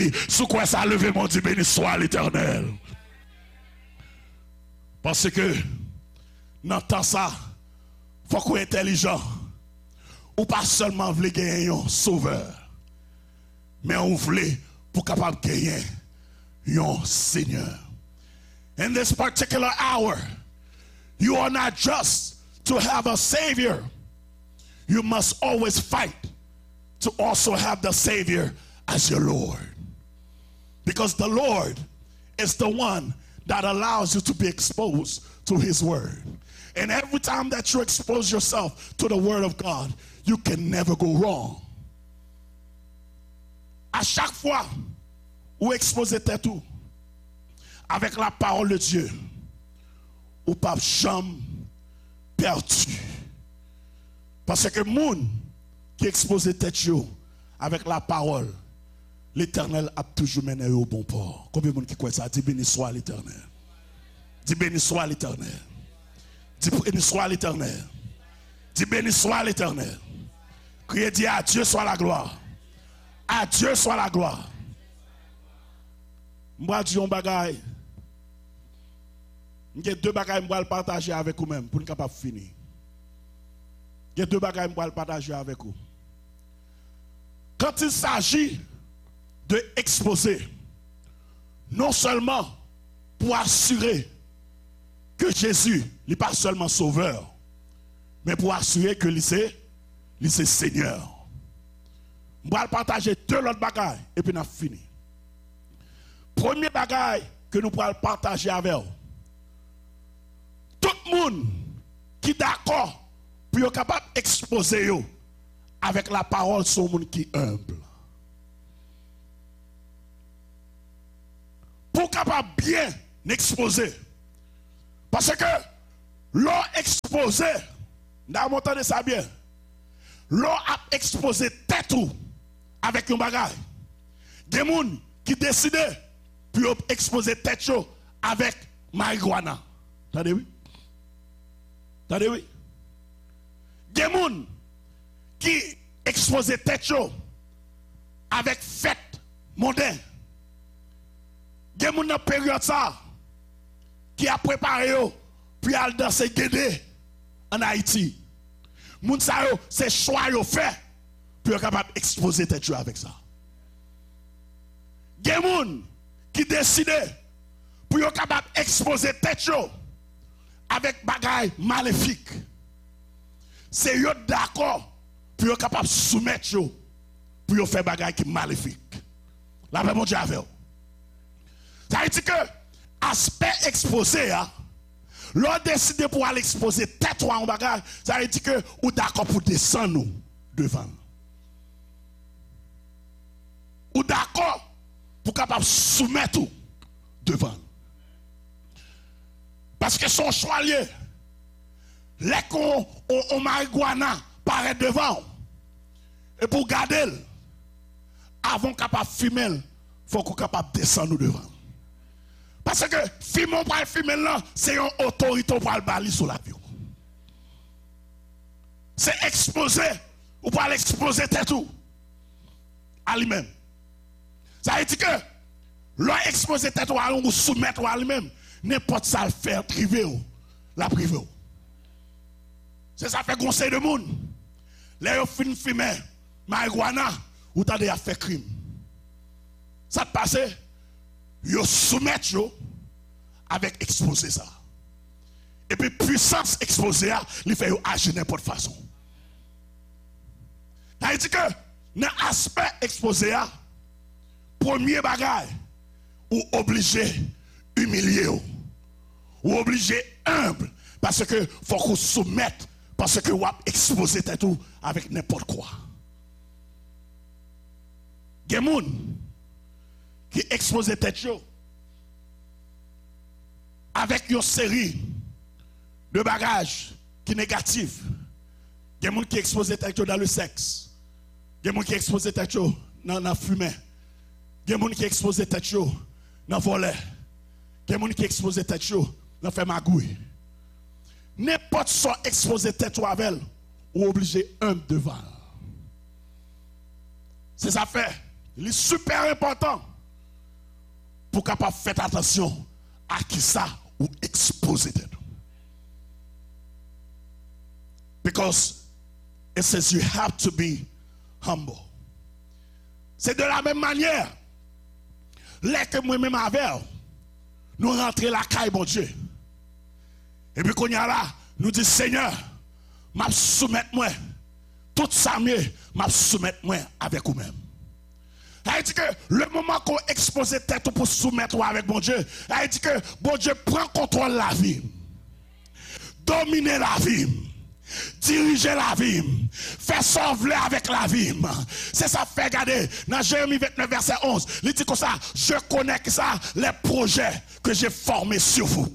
Sous quoi ça a levé mon Dieu, béni soit l'Éternel. Parce que, dans temps ça, il faut qu'on soit intelligent. Ou pas seulement voulez gagner un sauveur, mais on voulait pour capable gagner un Seigneur. In this particular hour, you are not just to have a Savior. You must always fight to also have the Savior as your Lord. Because the Lord is the one that allows you to be exposed to His Word. And every time that you expose yourself to the Word of God, you can never go wrong. À chaque fois où exposez tête tout avec la parole de Dieu, ou pas jamais perdu. Parce que moun qui expose tête avec la parole, l'Éternel a toujours mené au bon port. Combien de monde qui croit ça? Dis béni soit l'Éternel. Dis béni soit l'Éternel. Dis béni soit l'Éternel. Dis béni soit l'Éternel. Criez, dis à Dieu soit la gloire. À Dieu soit la gloire. Moi, dis un bagay. Il y a deux bagages que je vais partager avec vous-même pour nous capable finir. Il y a deux bagages que je vais partager avec vous. Quand il s'agit de exposer, non seulement pour assurer que Jésus n'est pas seulement sauveur, mais pour assurer que il est Seigneur. Je vais partager deux autres bagages et puis nous fini. Premier bagage que nous pourrons partager avec vous. Tout le monde qui est d'accord pour être capable d'exposer avec la parole sur le monde qui est humble. Pour capable bien exposer. Parce que l'on exposé, nous entendez ça bien, l'on a exposé tête avec un bagage. Des gens qui décident pour exposer tête avec marijuana. Attendez oui? Attendez oui? Des gens qui exposent tête avec fête mondaine. Des gens dans la période ça qui a préparé pour aller danser Guédé en Haïti. Moun sa yo, c'est choix yo fait pour être capable d'exposer tête avec ça. Des gens qui décident pour être capable d'exposer tête avec bagaille maléfique. C'est eux d'accord pour être capable de soumettre pour faire bagaille qui maléfique. La même Dieu avec. Ça veut dire que aspect exposé, l'on décide pour aller exposer tête ou en bagage, ça veut dire que ou d'accord pour descendre nous devant. Ou d'accord pour capable soumettre tout devant. Parce que son choix lié, les qu'on au marijuana paraît devant. Et pour garder, avant capable de fumer, il faut qu'on capable de descendre devant. Parce que fumer pour fumer là, c'est une autorité pour le bali sur la vie. C'est exposer, ou pour l'exposer tout à lui-même. Ça veut dire que l'on expose tête ou soumettre à lui-même, n'importe ça le faire privé ou la privé. C'est ça fait conseil de monde. Les gens fin fumer marijuana ou t'as déjà fait crime. Ça te passe, ils soumettent avec exposer ça. Et puis puissance exposée, il fait agir n'importe façon. Ça veut dire que dans l'aspect exposé, premier bagage, ou obligé humilier, ou obligé humble, parce que faut qu'on soumette, parce que vous exposé tout avec n'importe quoi. Il y a des gens qui exposent tête avec une série de bagages qui sont négatifs. Il y a des gens qui exposent tête dans le sexe. Il y a des gens qui exposent tête dans la fumée. Il y a des gens qui exposent tête dans le volet. Il y a des gens qui exposent tête dans le fait magouille. N'importe soit exposé tête avec elle, ou obligé un devant. C'est ça fait. Il est super important pour capable faire attention à qui ça ou exposer. Because it says you have to be humble. C'est de la même manière. Les que moi-même avec, nous rentrons la caille, bon Dieu. Et puis qu'on y a là, nous dit Seigneur, m'a soumettre moi. Tout ça mieux, m'a soumettre moi avec vous-même. Elle dit que le moment qu'on expose tête pour soumettre avec bon Dieu, elle dit que bon Dieu prend contrôle de la vie. Dominer la vie. Diriger la vie, faire sauver avec la vie. C'est ça fait regarder dans Jérémie 29 verset 11. Il dit comme ça, je connais que ça les projets que j'ai formés sur vous.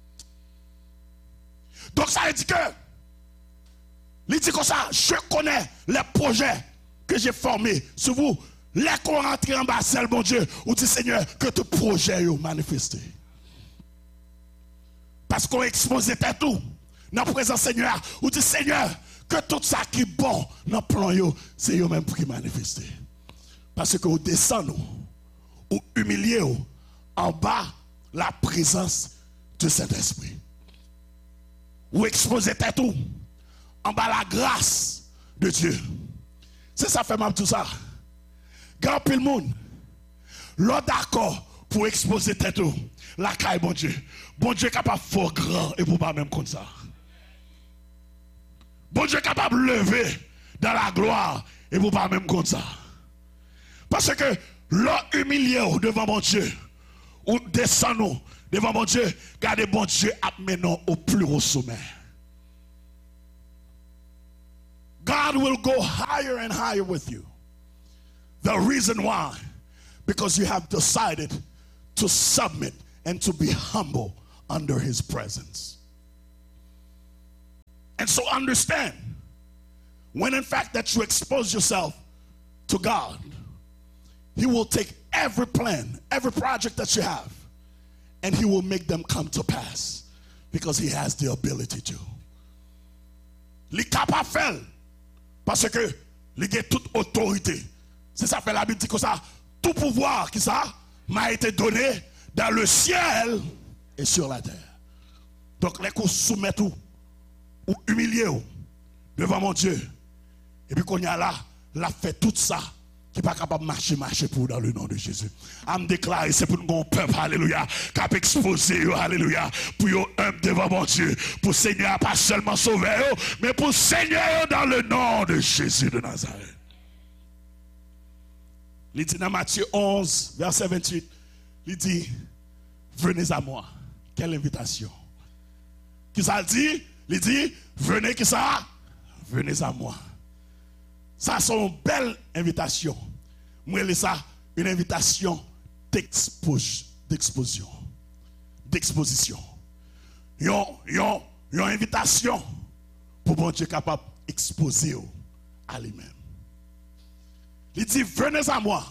Donc ça veut dire que il dit comme ça, je connais les projets que j'ai formés sur vous. Les qu'on rentre en bas, c'est le bon Dieu, ou dit Seigneur, que tout projet est manifesté. Parce qu'on expose tout. Dans la présence Seigneur, ou dit Seigneur, que tout ça qui est bon dans le plan, c'est eux même qui manifeste. Parce que vous descendez, ou humiliez en bas la présence de Saint-Esprit. Ou exposez tout en bas la grâce de Dieu. C'est ça fait mal tout ça. Grand pile monde, l'autre d'accord pour exposer tout. La caille, bon Dieu. Bon Dieu est capable de faire grand et pour pas même comme ça. Bon Dieu est capable de lever dans la gloire et vous pas même comme ça. Parce que l'homme humilié devant mon Dieu, ou descendons devant mon Dieu, gardez bon Dieu amenant au plus haut sommet. God will go higher and higher with you. The reason why, because you have decided to submit and to be humble under his presence. And so understand, when in fact that you expose yourself to God, he will take every plan, every project that you have, and he will make them come to pass because he has the ability to. Il est capable de faire parce que il a toute autorité. C'est ça fait la Bible dit que ça, tout pouvoir qui ça m'a été donné dans le ciel et sur la terre. Donc les qu'on soumet tout ou humilier devant mon Dieu. Et puis qu'on y a là, l'a fait tout ça qui n'est pas capable de marcher pour dans le nom de Jésus. À me déclarer, c'est pour nous peuple, alléluia, qui a exposé, alléluia, pour nous humble devant mon Dieu, pour Seigneur pas seulement sauver, mais pour Seigneur dans le nom de Jésus de Nazareth. Il dit dans Matthieu 11, verset 28, il dit, venez à moi. Quelle invitation. Qui ça dit? Il dit, venez qui ça? Venez à moi. Ça c'est une belle invitation. Moi, c'est ça une invitation d'exposition. Une invitation pour bon Dieu capable d'exposer à lui-même. Il dit, venez à moi.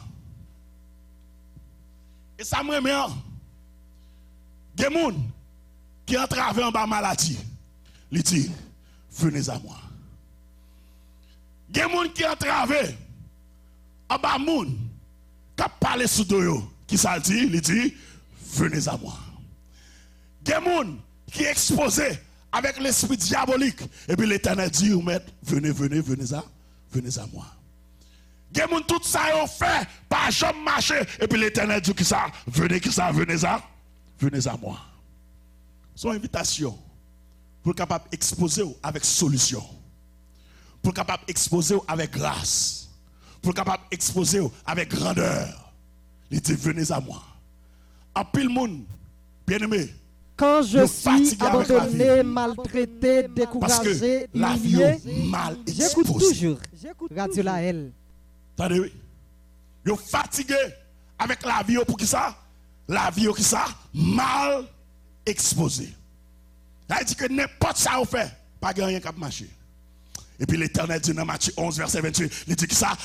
Et ça me remet. Il y a des gens qui ont travaillé en bas maladie. Il dit, venez à moi. Il y a des gens qui ont travaillé en bas moun, qui ont parlé sous doyo, qui ça dit, il dit, venez à moi. Il y a des gens qui sont exposés avec l'esprit diabolique. Et puis l'Éternel dit, venez à moi. Il y a des gens tout ça ont fait, pas jamais marcher. Et puis l'Éternel dit, qui ça, venez à moi. Son invitation pour capable exposer avec solution, pour capable exposer avec grâce, pour capable exposer avec grandeur. Il dit venez à moi. En pile monde, bien aimé. Quand je suis abandonné, maltraité, découragé, humilié, j'écoute toujours Radio Laël. Attendez, oui. Vous fatigué avec la vie pour qui ça? La vie qui ça? Mal exposé. Il dit que n'importe ça vous fait, pas rien qui marcher. Et puis l'Éternel dit dans Matthieu 11, verset 28, il dit que ça,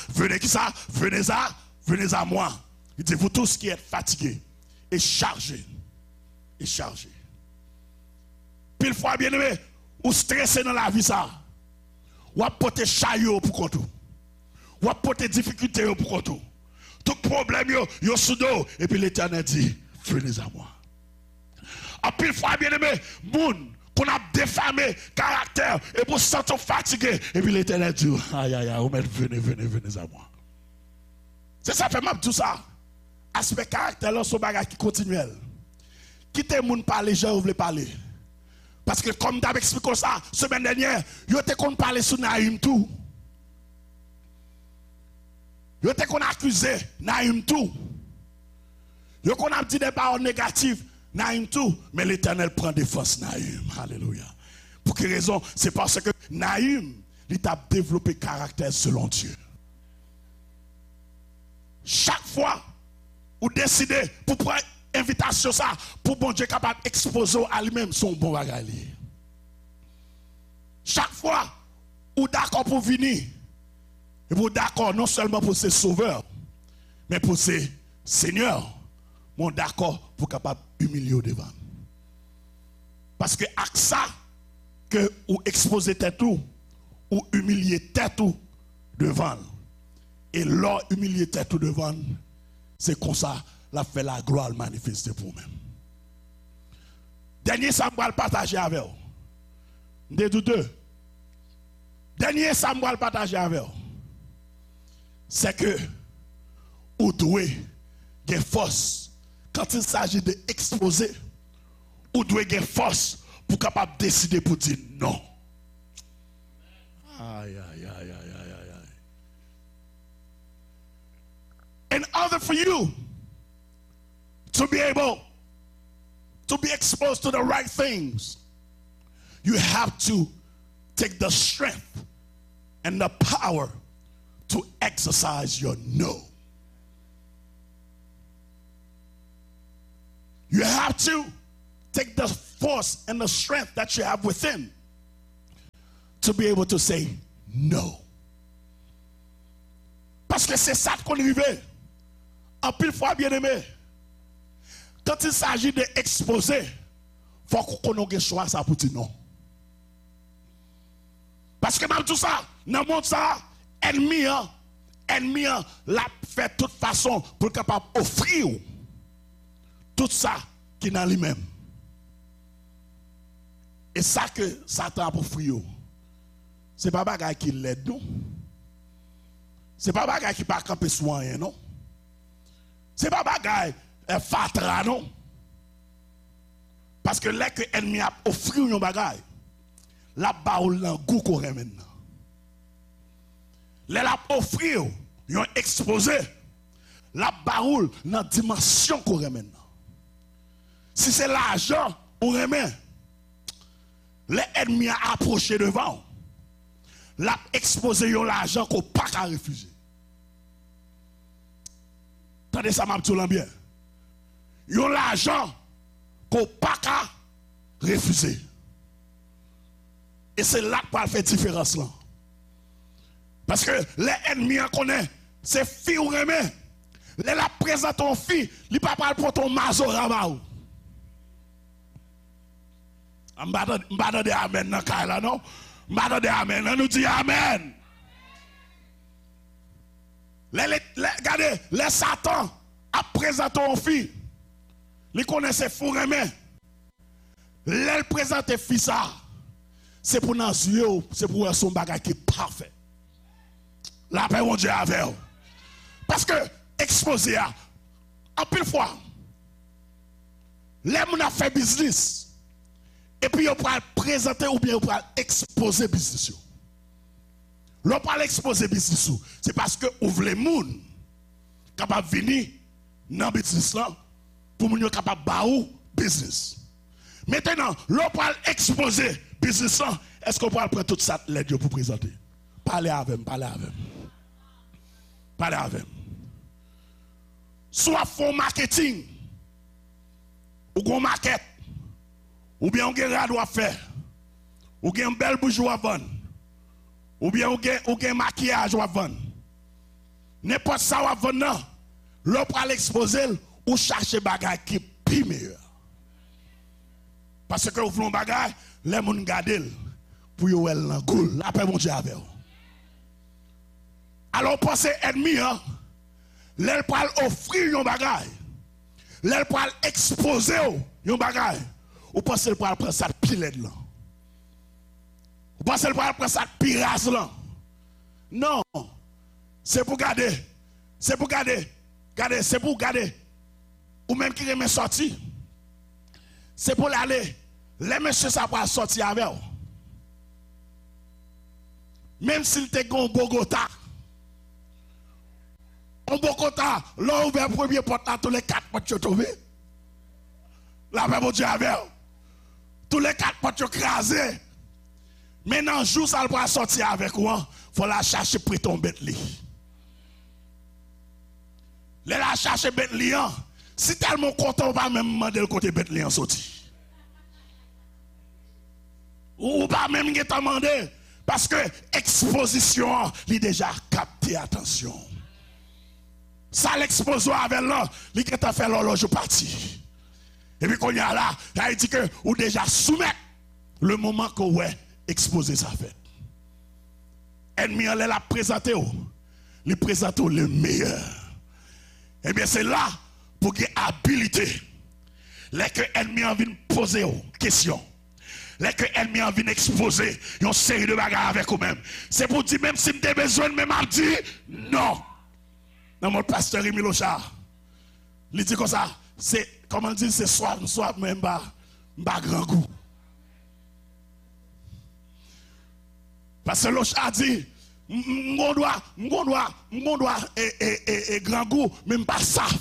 venez à moi. Il dit, vous tous qui êtes fatigués et chargés. Pile fois, bien aimé, ou stressé dans la vie ça, ou apporter chaillot pour compte, ou apporter difficulté pour compte. Tout problème, yo sous dos. Et puis l'Éternel dit, venez à moi. En pile fois, bien aimé, moun, qu'on a défamé caractère, et pour se sentir fatigué, et puis l'Éternel dit, aïe, aïe, aïe, venez à moi. C'est ça, fait tout ça. Aspect caractère, là, son bagage qui continuel. Quittez moun parler, je voulais parler. Parce que comme tu expliqué ça, semaine dernière, yo te kon parler sur Naïm tout. Yo te kon accusé Naïm tout. Yo kon a dit des paroles négatives Naïm tout, mais l'Éternel prend défense Naïm. Alléluia. Pour quelle raison? C'est parce que Naïm, il a développé caractère selon Dieu. Chaque fois, vous décidez pour prendre invitation ça, pour bon Dieu capable d'exposer à lui-même son bon bagage. Chaque fois, vous d'accord pour venir, et vous d'accord non seulement pour ses sauveurs, mais pour ses seigneurs, mon d'accord pour capable humilier devant. Parce que avec ça, que vous exposez tête ou humilier tête ou devant. Et l'or humilier tête ou devant, c'est comme ça, la fait la gloire manifester pour vous-même. Dernier, ça me va le partager avec vous. Des deux. Dernier, ça me va le partager avec vous. C'est que vous devez avoir force. Quand il s'agit d'exposer, vous devez avoir force pour capable décider pour dire non. Aïe, aïe, aïe, aïe, aïe, aïe. In order for you to be able to be exposed to the right things, you have to take the strength and the power to exercise your no. You have to take the force and the strength that you have within to be able to say no. Parce que c'est ça qu'on arrive. En pile fois, bien aimé, quand il s'agit d'exposer, il faut qu'on ait choix ça pour dire non. Parce que même tout ça, dans le monde, ça, ennemi, l'a fait de toute façon pour capable offrir tout ça qui est dans lui-même. Et ça que Satan a pour offrir, ce n'est pas bagage qui l'aide, non? Ce n'est pas bagage qui pas camper soin, non? Ce n'est pas bagage fatra, non? Parce que l'ennemi a offert un bagage, la baoule dans goût qu'on remet maintenant. La offrir, un exposé, la baoule dans dimension qu'on remet maintenant. Si c'est l'argent, on remet. L'ennemi a approché devant. L'a exposé l'argent qu'on n'a pas qu'à refuser. Attendez ça, m'a dit bien. Yon l'argent qu'on n'a pas qu'à refuser. Et c'est là que fait différence là. Parce que l'ennemi connaît, c'est fille ou remet. La présente ton fille, il ne peut pas pour ton mazo rabaou. Je ne vais pas dire amen dans le là, non? Je ne vais pas dire amen. On nous dit amen. Regardez, les Satan a présenté ton fille. Il connaît ses fous remets. Il présente fille ça. C'est pour nos yeux, c'est pour son bagage qui est parfait. La paix, mon Dieu, avec vous. Parce que, exposé à, en pile fois, les gens ont fait business. Et puis, on peut présenter ou bien on peut exposer business. On peut exposer business. C'est parce que vous voulez les gens capables de venir dans le business là pour nous capables de business. Maintenant, l'on peut exposer business là. Est-ce qu'on peut prendre toute ça l'aide pour présenter? Parlez avec moi, parlez avec moi. Parlez avec moi. Soit font marketing, ou qu'on maquette, ou bien on a un radio à faire, ou bien un bel bourgeois à vendre, ou bien on a un maquillage à vendre. N'importe ça à vendre, l'on peut l'exposer ou chercher bagage qui est plus meilleur. Parce que vous voulez un bagage, les gens gardent pour vous aller dans le goût. La paix, mon Dieu, avec vous. Alors, pensez ennemi, l'elle peut offrir un bagage. Là, pour exposer un bagage, ou pensez pour prendre ça pilette là. Ou pensez pour prendre ça pirasse là. Non. C'est pour garder. C'est pour garder. C'est pour garder. Ou même qui remet sorti. C'est pour l'aller. Les messieurs ça pour sortir avec vous. Même s'il te gon Bogota. En Bogota, là ouvert premier porte là, tous les 4 portes tombés. La paix mon Dieu avec vous. Tous les 4 portes crasés. Maintenant, jour ça va sortir avec vous, faut la chercher pour ton Bentley. La chercher Bentley, si tellement content, on va même demander le côté Bentley en sorti. Ou pas même demander. Parce que l'exposition, il est déjà capté attention. Ça l'exposition avec là, il a fait l'horloge parti. Et puis quand il y a là, il dit que ou déjà soumettre le moment que ouais exposer ça fait. Ennemi elle l'a présenté, il présente le meilleur. Et bien c'est là pour qu'il y ait habilité. Les que ennemi a envie de poser aux questions. Les que l'ennemi a envie d'exposer une série de bagarres avec vous-même. C'est pour dire, même si vous avez besoin de même, dit non. Dans mon pasteur Rémi Lochard, il dit comme ça, c'est, comment on dit, c'est soit même pas grand goût. Parce que Lochard dit, on doit et grand goût, même pas saf.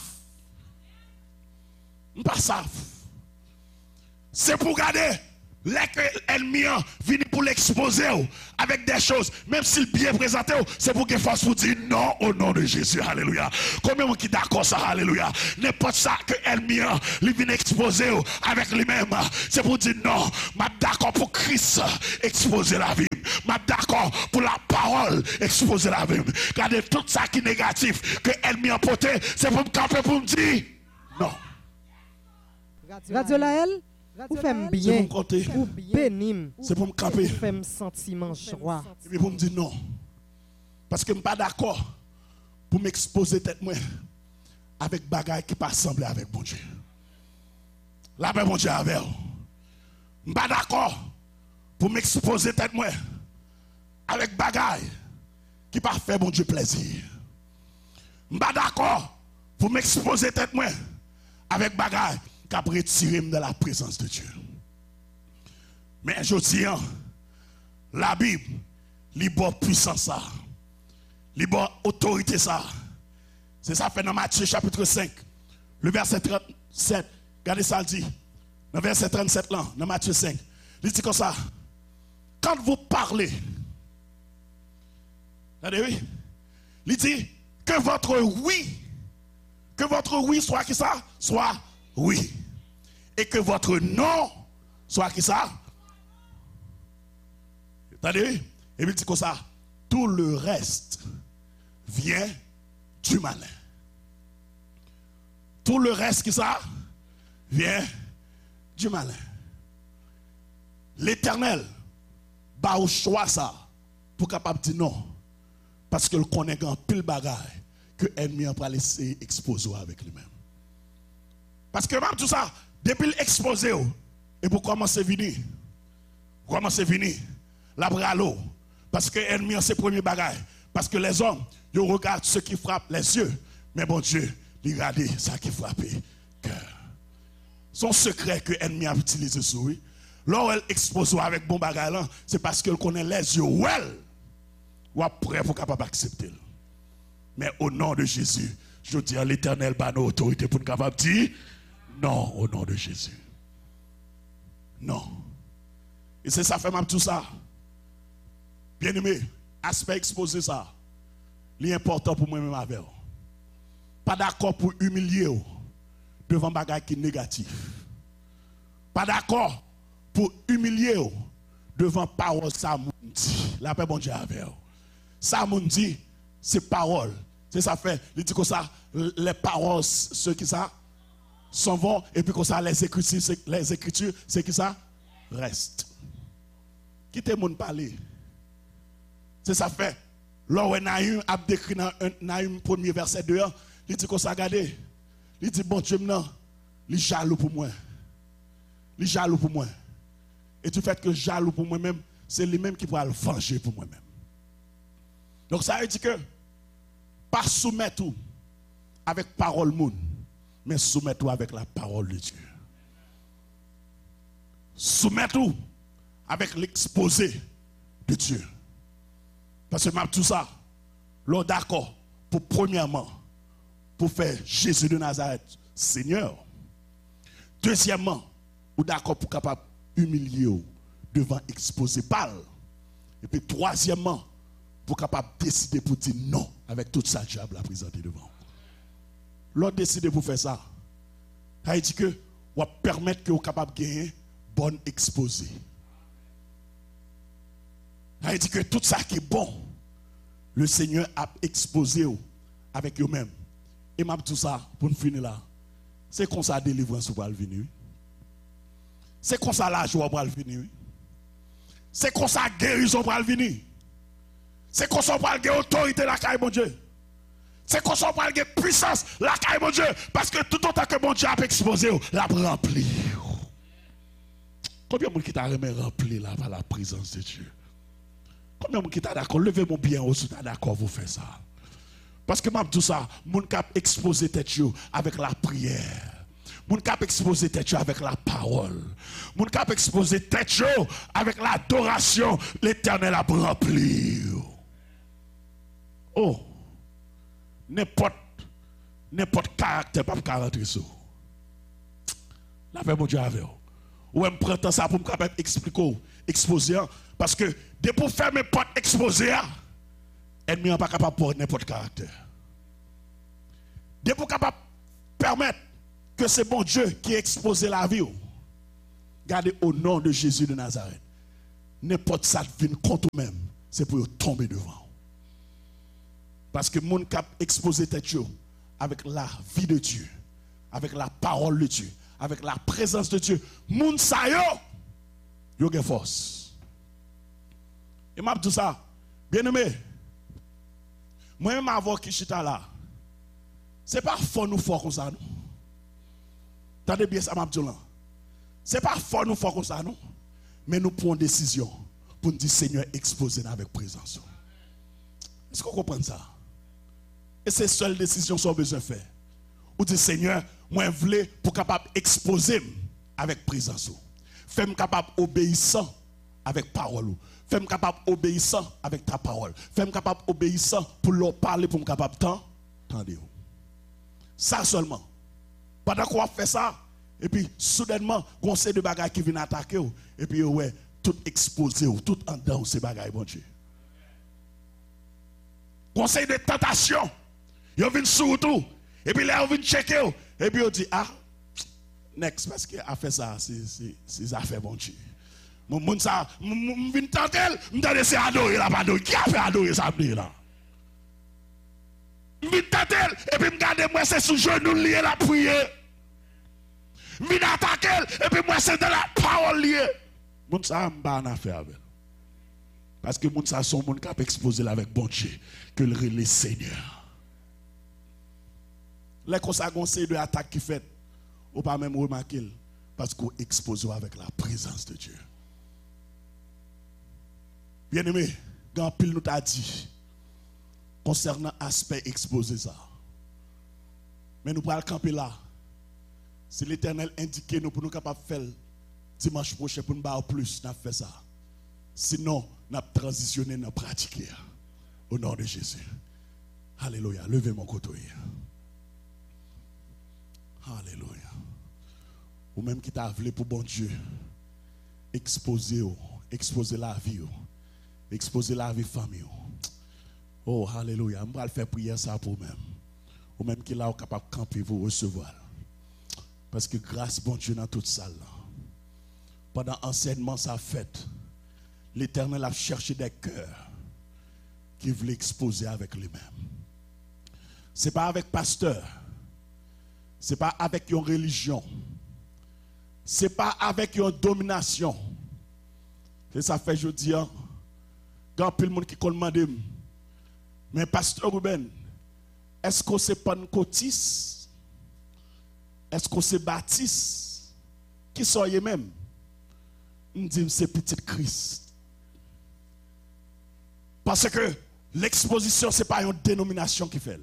Pas saf. C'est pour garder. L'ennemi vient pour l'exposer avec des choses, même s'il bien présenté, c'est pour qu'il fasse pour dire non au nom de Jésus. Alléluia. Combien de gens qui d'accord ça? Alléluia. N'importe ça que l'ennemi vient exposer avec lui-même, c'est pour dire non. Je suis d'accord pour Christ exposer la vie. Je suis d'accord pour la parole exposer la vie. Regardez tout ça qui est négatif que l'ennemi a porté, c'est pour me camper pour me dire non. Radio Laël. Vous faites bien, vous bénim, c'est pour me camper. Vous faites sentiment joie. Et puis pour me dire non. Parce que je ne suis pas d'accord pour m'exposer tête moi avec bagaille qui pas semblé avec bon Dieu. La paix bon Dieu avec vous. Je ne suis pas d'accord pour m'exposer tête moi avec bagaille qui pas fait bon Dieu plaisir. Je ne suis pas d'accord pour m'exposer tête moi avec bagaille qui a retiré de la présence de Dieu. Mais je dis, la Bible, libre puissance ça, libre autorité ça. C'est ça fait dans Matthieu chapitre 5, le verset 37. Regardez ça, il dit, dans le verset 37 là, dans Matthieu 5, il dit comme ça, quand vous parlez, regardez, oui, il dit que votre oui soit qui ça? Soit oui. Et que votre non soit qui ça? Attendez, et puis il dit comme ça, tout le reste vient du malin. Tout le reste qui ça? Vient du malin. L'Éternel va au choix ça pour capable dire non. Parce qu'il connaît grand pile bagaille que l'ennemi va laisser exposer avec lui-même. Parce que même tout ça, depuis l'exposé, et pour commencer à venir, la bralo, parce que l'ennemi a ses premiers bagages, parce que les hommes, ils regardent ce qui frappe les yeux, mais bon Dieu, ils regardent ça qui frappe le cœur. Son secret que l'ennemi a utilisé sur lui, lorsqu'elle elle expose avec bon bagage, c'est parce qu'elle connaît les yeux, ou prêt pour capable accepter. Mais au nom de Jésus, je dis à l'Éternel, par nos autorités pour nous capable dire non au nom de Jésus. Non. Et c'est ça fait même tout ça. Bien aimé, aspect exposé ça. L'important pour moi-même avec vous. Pas d'accord pour humilier vous devant bagage qui est négatif. Pas d'accord pour humilier vous devant parole ça moun dit. La paix bon Dieu avec vous. Ça moun dit, c'est parole. C'est ça fait, il dit comme ça, les paroles, ceux qui ça s'en vont, et puis comme ça, les écritures, c'est qui ça reste. Quittez mon parler. C'est ça fait. Lorsque Nahum a décrit dans Nahum 1er verset 2, il dit comme ça, regardez. Il dit, bon Dieu, non, il est jaloux pour moi. Il est jaloux pour moi. Et du fait que jaloux pour moi-même, c'est lui-même qui va le venger pour moi-même. Donc ça veut dire que pas soumettre tout avec parole monde, mais soumettre tout avec la parole de Dieu. Soumettre tout avec l'exposé de Dieu. Parce que tout ça, l'on d'accord pour premièrement, pour faire Jésus de Nazareth Seigneur. Deuxièmement, ou d'accord pour capable humilier devant exposer Baal. Et puis troisièmement, pour capable décider pour dire non avec toute sa diable à présenter devant. L'autre décider pour faire ça, ça veut dire que on va permettre que vous capable de gagner bon exposé. Ça veut dire que tout ça qui est bon, le Seigneur a exposé avec eux-mêmes. Et m'a tout ça pour nous finir là. C'est comme ça la délivrance va venir. C'est comme ça la joie va venir. C'est comme ça la guérison va venir. C'est comme ça on va avoir autorité la caille mon Dieu. C'est comme ça on va avoir puissance la caille mon Dieu. Parce que tout autant que mon Dieu a exposé, la rempli. Combien de gens qui t'a rempli là par la présence de Dieu? Combien de gens qui t'a d'accord? Levez mon bien au sous d'accord vous faites ça. Parce que tout ça, mon cap exposé tête avec la prière. Mon cap exposé tête avec la parole. Mon cap exposé tête avec l'adoration. L'Éternel a rempli. Oh, n'importe caractère pas rentrer sur. La paix mon Dieu avec vous. Ou me prend ça pour me capable expliquer, exposer parce que dès pour faire mes portes exposées, ennemi n'est pas capable de porter n'importe caractère. Dès pour capable permettre que c'est bon Dieu qui a exposé la vie. Regardez au nom de Jésus de Nazareth. N'importe ça qui vient contre vous-même, c'est pour tomber devant. Parce que mon cap exposé tête avec la vie de Dieu, avec la parole de Dieu, avec la présence de Dieu, moun sa yo gen force. Et m'a dit ça, bien aimé, moi-même avant qui chita là, c'est pas fort nous fort comme ça, non? Tendez bien ça, m'a dit là. C'est pas fort nous fort comme ça, non? Mais nous prenons décision pour nous dire Seigneur, exposer avec présence. Est-ce qu'on comprend ça? Et c'est seule décision qu'on a besoin de faire. Ou dire Seigneur, moi je veux pour capable exposer avec présence. Fais-moi capable obéissant avec parole. Fais-moi capable obéissant avec ta parole. Fais-moi capable obéissant pour leur parler pour me capable tendre. Ça seulement. Pendant qu'on fait ça, et puis soudainement, on sait de bagages qui viennent attaquer, et puis ouais, tout exposé, tout en dedans ces bagages, bon Dieu. Conseil de tentation, ils viennent sur tout, et puis là, ils viennent checker, et puis ils disent, ah, next, parce qu'il a fait ça, c'est affaire, bon Dieu. Mon ça, je viens tenter, je vais laisser adorer là, pas adorer. Qui a fait adorer ça, là? Je viens tenter, et puis je regarde, moi, c'est sous genou lié la prière. Je viens attaquer, et puis moi, c'est de la parole liée. Mon ça, je ne pas en affaire avec. Parce que mon ça, son monde qui a exposé avec bon Dieu, que le Seigneur. Les conseils de attaque qui fait, ou pas même remarquer, parce qu'on expose avec la présence de Dieu. Bien aimé, quand pile nous t'a dit, concernant l'aspect exposé ça. Mais nous pourrons camper là. Si l'Éternel indique nous pour nous capables de faire dimanche prochain pour nous faire plus, nous fait ça. Sinon, nous avons transitionné, nous avons pratiqué. Au nom de Jésus. Alléluia. Levez mon côté. Alléluia. Ou même qui t'a appelé pour bon Dieu, exposer la vie, exposer la vie famille. Oh, alléluia. Je vais faire prier ça pour vous-même. Ou même qui là, capable de camper, vous recevoir. Parce que grâce, bon Dieu, dans toute salle. Pendant l'enseignement, ça fait. L'Éternel a cherché des cœurs qui voulaient exposer avec lui-même. Ce n'est pas avec pasteur. Ce n'est pas avec une religion. Ce n'est pas avec une domination. Et ça fait, je dis, quand il y a monde qui demande, mais pasteur Ruben, est-ce que c'est Pentecôtiste? est-ce qu'on se baptise? Qui soyez même? On dit c'est petit Christ. Parce que l'exposition, ce n'est pas une dénomination qui fait.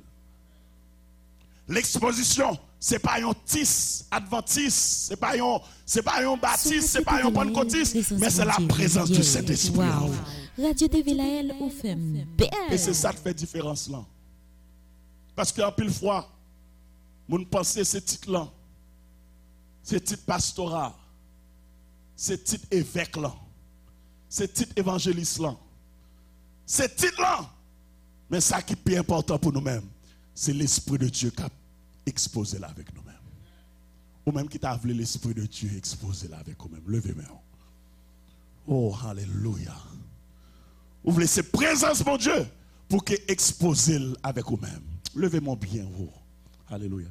L'exposition, ce n'est pas un tis adventiste, ce n'est pas un baptiste, ce n'est pas un pentecôtiste, mais c'est la présence du Saint-Esprit. Wow. Radio TV Laël, on fait bien. Et c'est ça qui fait différence là. Parce qu'en pile fois, mon pensée, ce titre-là, ce titre pastoral, ce titre évêque-là, ce titre évangéliste-là, ce titre-là, mais ça qui est plus important pour nous-mêmes, c'est l'Esprit de Dieu qui a exposé là avec nous-mêmes. Ou même qui t'a voulu l'Esprit de Dieu exposé là avec nous-mêmes. Levez-moi. Oh, alléluia. Vous voulez cette présence, mon Dieu, pour qu'il expose avec vous-même. Levez-moi bien. Oh, alléluia.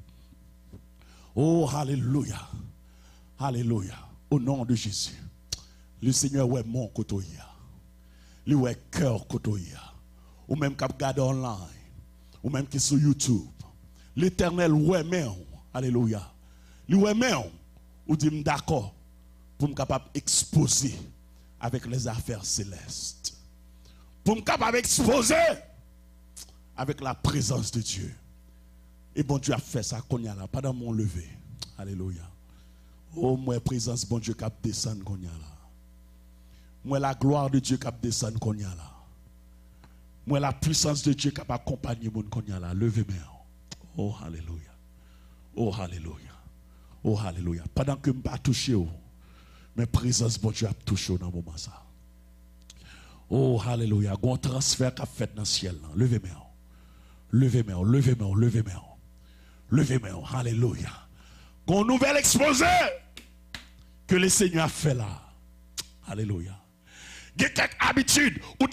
Oh, alléluia. Alléluia. Au nom de Jésus. Le Seigneur, ouais, mon côté. Lui, ouais, cœur côté. Ou même qui regarde online. Ou même qui sur YouTube. L'Éternel, ouais, mais, alléluia. Lui, ouais, mais, ou dit, d'accord, pour me capable exposer avec les affaires célestes. Pour me capable exposer avec la présence de Dieu. Et bon Dieu a fait ça qu'on y a là, pendant mon lever. Alléluia. Oh, moi, présence, bon Dieu, qui descend qu'on y a là. Moi, la gloire de Dieu qui descend qu'on y a là. Moi, la puissance de Dieu qui accompagne mon qu'on y a là. Levez-moi. Oh, alléluia. Oh, alléluia. Oh, alléluia. Pendant que je ne pas toucher, mais présence, bon Dieu, a touché dans le moment ça. Oh, alléluia. Il y a un transfert qui a fait dans le ciel. Levez-moi. Levez-moi, levez-moi, levez-moi. Levez-moi. Alléluia. Il y a une nouvelle exposé que le Seigneur a fait là. Alléluia. Il y a quelques habitudes où